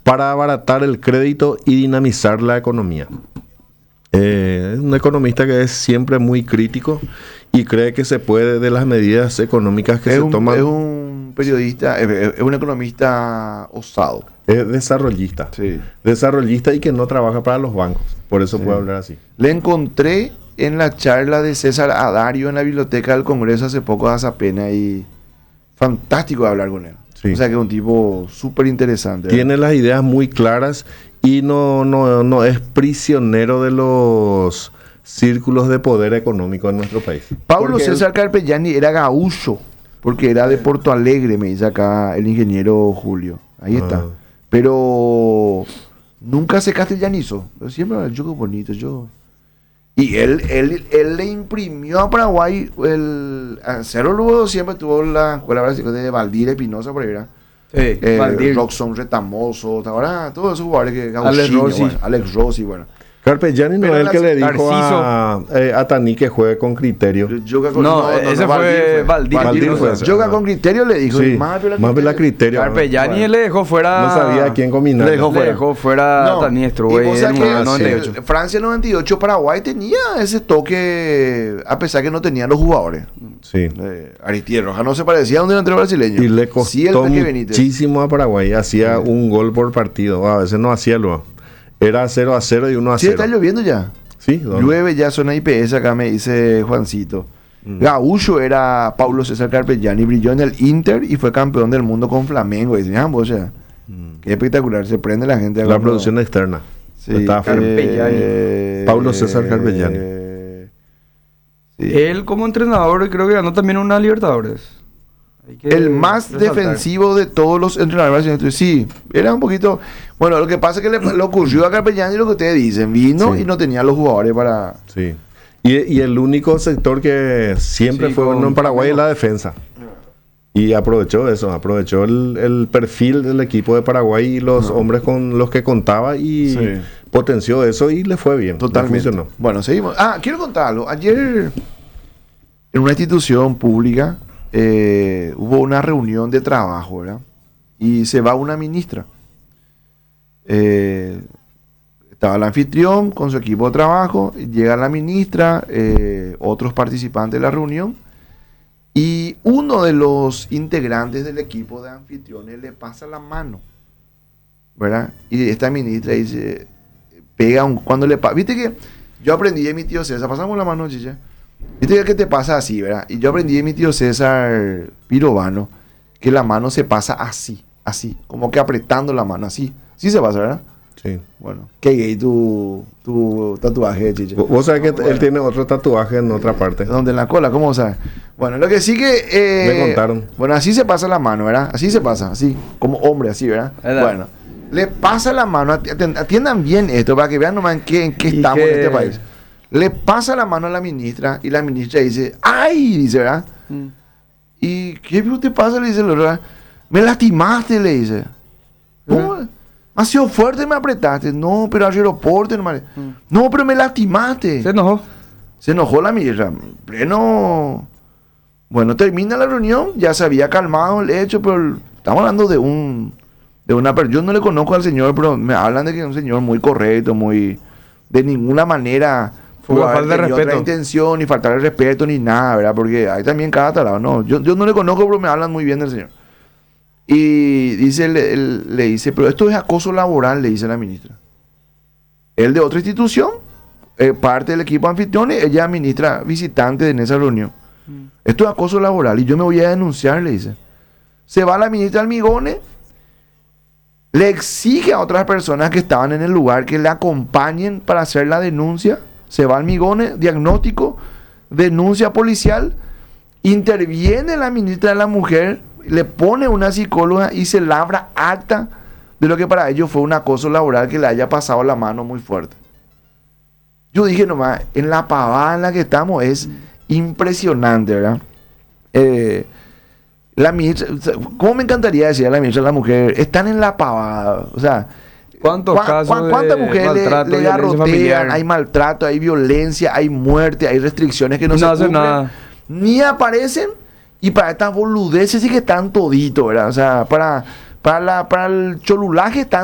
para abaratar el crédito y dinamizar la economía. Es un economista que es siempre muy crítico y cree que se puede de las medidas económicas que se toman. Es un periodista, es un economista osado. Es desarrollista. Sí. Desarrollista y que no trabaja para los bancos. Por eso puede hablar así. Le encontré en la charla de César Adario en la biblioteca del Congreso hace poco, hace pena, y fantástico hablar con él. Sí. O sea que es un tipo súper interesante. Tiene las ideas muy claras y no es prisionero de los círculos de poder económico en nuestro país. Pablo Porque César Carpegiani era gaúcho, porque era de Porto Alegre, me dice acá el ingeniero Julio. Ahí está. Pero nunca se castellanizó. Pero siempre el yogo bonito, yo. Y él le imprimió a Paraguay el Cero luego siempre tuvo la escuela de Valdir Espinosa por ahí, ¿verdad? Sí, Valdir. Roxon Retamoso, ahora todos esos jugadores que Alex Rossi. bueno, Alex Rossi, bueno. Carpegiani no Pero es el que le dijo Narciso. a Tani que juegue con criterio. Ese fue Valdir. Valdir fue ese. Yoga con criterio le dijo. Sí, Más la criterio. Carpegiani Bueno. le dejó fuera. No sabía a quién combinar. Le dejó fuera a Taniestro, y güey. vos sabés que 98. Francia 98, Paraguay tenía ese toque, a pesar que no tenían los jugadores. Sí. Aristides Rojas no se parecía a un delantero brasileño. Y le Sí, costó el Peque Benítez. muchísimo a Paraguay. Hacía un gol por partido. A veces no hacía luego. Era 0-0 y 1-0. Sí, está lloviendo ya. Sí, ¿dónde? Llueve ya, zona IPS, acá me dice Juancito. Gaúcho era Paulo César Carpegiani, brilló en el Inter y fue campeón del mundo con Flamengo. Y dice, o sea, qué espectacular, se prende la gente. La producción externa. Sí, Estaba Paulo César Carpegiani. Sí. Él como entrenador creo que ganó también una Libertadores. Hay que El más resaltar. defensivo de todos los entrenadores. Sí, era un poquito. Bueno, lo que pasa es que le ocurrió a Carpegiani lo que ustedes dicen. Vino Sí. y no tenía los jugadores para. Sí. Y el único sector que siempre Sí, fue bueno en con Paraguay es la defensa. Y aprovechó eso, aprovechó el perfil del equipo de Paraguay y los hombres con los que contaba y Sí. potenció eso y le fue bien. Totalmente. Le funcionó. Bueno, seguimos. Quiero contarlo. Ayer, en una institución pública, hubo una reunión de trabajo, ¿verdad? Y se va una ministra. Estaba el anfitrión con su equipo de trabajo, llega la ministra, otros participantes de la reunión, y uno de los integrantes del equipo de anfitriones le pasa la mano, ¿verdad? Y esta ministra dice, cuando le pasa, viste que yo aprendí de mi tío César, pasamos la mano, chicha, viste que te pasa así, ¿verdad? Y yo aprendí de mi tío César Pirovano que la mano se pasa así, como que apretando la mano, así se pasa, ¿verdad? Sí. Bueno, qué gay tu tatuaje, chicha. Vos sabés que él tiene otro tatuaje en otra parte. ¿Dónde? En la cola, ¿cómo sabes? Bueno, lo que sí que... Me contaron. Bueno, así se pasa la mano, ¿verdad? Así se pasa, así, como hombre, así, ¿verdad? ¿Verdad? Bueno, le pasa la mano, atiendan bien esto, para que vean nomás en qué estamos en este país. Le pasa la mano a la ministra, y la ministra dice, ¡ay! Dice, ¿verdad? ¿Y qué te pasa? Le dice la otra. Me lastimaste, le dice. ¿Cómo? Ha sido fuerte, me apretaste. No, pero al aeropuerto, hermano. No, pero me lastimaste. Se enojó. Se enojó la ministra. Pleno. Bueno, termina la reunión. Ya se había calmado el hecho, pero estamos hablando de una persona. Yo no le conozco al señor, pero me hablan de que es un señor muy correcto, muy. De ninguna manera. Fue una falta de otra respeto. intención, ni faltar el respeto, ni nada, ¿verdad? Porque hay también cada talado. No, yo no le conozco, pero me hablan muy bien del señor. Y dice, le dice, pero esto es acoso laboral, le dice la ministra. Él de otra institución, parte del equipo anfitriones, ella ministra visitante en esa reunión. Esto es acoso laboral y yo me voy a denunciar, le dice. Se va la ministra Almigones, le exige a otras personas que estaban en el lugar que le acompañen para hacer la denuncia. Se va Almigones, diagnóstico, denuncia policial, interviene la ministra de la Mujer, le pone una psicóloga y se labra acta de lo que para ellos fue un acoso laboral que le haya pasado la mano muy fuerte. Yo dije nomás, en la pavada en la que estamos es impresionante, ¿verdad? La ministra, ¿cómo me encantaría decir a la ministra de la Mujer? Están en la pavada, o sea, ¿cuántas mujeres le garrotean? Hay maltrato, hay violencia, hay muerte, hay restricciones que no se hacen cumplen, nada. ni aparecen. Y para estas boludeces sí que están toditos, ¿verdad? O sea, para el cholulaje están